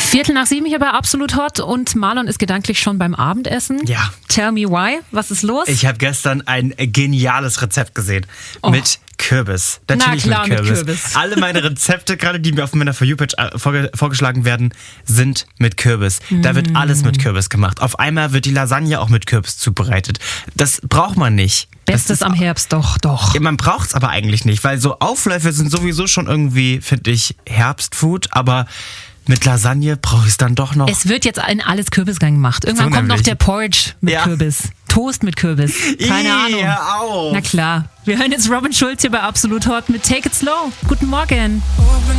7:15 hier bei Absolut Hot und Marlon ist gedanklich schon beim Abendessen. Ja. Tell me why, was ist los? Ich habe gestern ein geniales Rezept gesehen mit Kürbis. Natürlich mit Kürbis. Alle meine Rezepte, gerade die mir auf meiner For You-Page vorgeschlagen werden, sind mit Kürbis. Da wird alles mit Kürbis gemacht. Auf einmal wird die Lasagne auch mit Kürbis zubereitet. Das braucht man nicht. Bestes am Herbst, doch. Ja, man braucht es aber eigentlich nicht, weil so Aufläufe sind sowieso schon irgendwie, finde ich, Herbstfood, aber mit Lasagne brauche ich es dann doch noch. Es wird jetzt in alles Kürbisgang gemacht. Irgendwann kommt noch der Porridge mit Kürbis. Toast mit Kürbis. Keine Ahnung. Auf. Na klar. Wir hören jetzt Robin Schulz hier bei Absolut Hot mit Take It Slow. Guten Morgen.